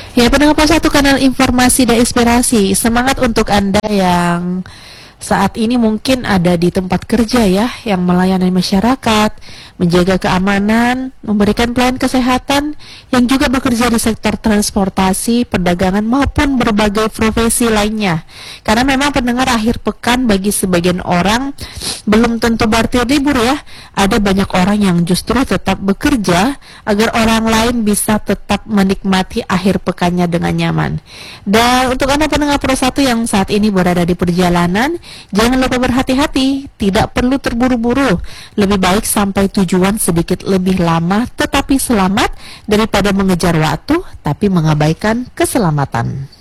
Ya, pendengar Pos satu kanal informasi dan inspirasi. Semangat untuk Anda yang saat ini mungkin ada di tempat kerja ya, yang melayani masyarakat, menjaga keamanan, memberikan pelayanan kesehatan, yang juga bekerja di sektor transportasi, perdagangan maupun berbagai profesi lainnya. Karena memang pendengar akhir pekan bagi sebagian orang belum tentu berarti libur ya. Ada banyak orang yang justru tetap bekerja agar orang lain bisa tetap menikmati akhir pekannya dengan nyaman. Dan untuk Anda pendengar Pro 1 yang saat ini berada di perjalanan, jangan lupa berhati-hati, tidak perlu terburu-buru. Lebih baik sampai tujuan sedikit lebih lama tetapi selamat daripada mengejar waktu tapi mengabaikan keselamatan.